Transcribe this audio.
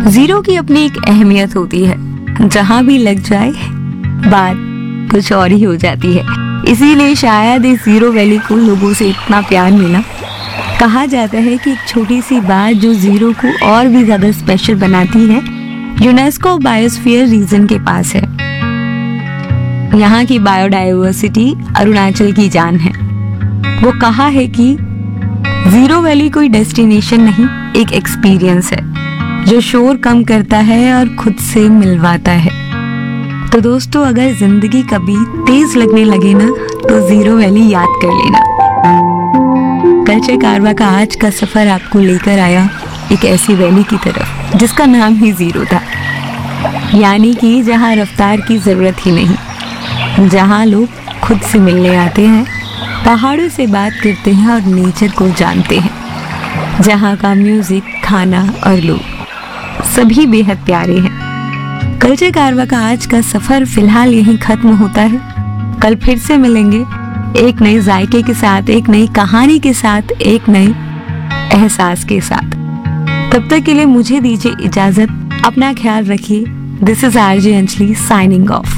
Zero की अपनी एक अहमियत होती है, जहां भी लग जाए बात कुछ और ही हो जाती है। इसीलिए शायद इस जीरो वैली को लोगों से इतना प्यार मिला। कहा जाता है कि एक छोटी सी बात जो जीरो को और भी ज्यादा स्पेशल बनाती है, यूनेस्को बायोस्फीयर रीजन के पास है। यहाँ की बायोडायवर्सिटी अरुणाचल की जान है। वो कहा है कि जीरो वैली कोई डेस्टिनेशन नहीं, एक एक्सपीरियंस है जो शोर कम करता है और खुद से मिलवाता है। तो दोस्तों, अगर जिंदगी कभी तेज लगने लगे ना, तो जीरो वैली याद कर लेना। कल्चर कारवा का आज का सफर आपको लेकर आया एक ऐसी वैली की तरफ जिसका नाम ही जीरो था। यानी कि जहाँ रफ्तार की जरूरत ही नहीं, जहाँ लोग खुद से मिलने आते हैं, पहाड़ों से बात करते हैं और नेचर को जानते हैं, जहाँ का म्यूजिक, खाना और लोग सभी बेहद प्यारे हैं। कल्चर कारवा का आज का सफर फिलहाल यहीं खत्म होता है। कल फिर से मिलेंगे एक नए जायके के साथ, एक नई कहानी के साथ, एक नए एहसास के साथ। तब तक के लिए मुझे दीजिए इजाजत। अपना ख्याल रखिए। This is RJ Anjali signing off.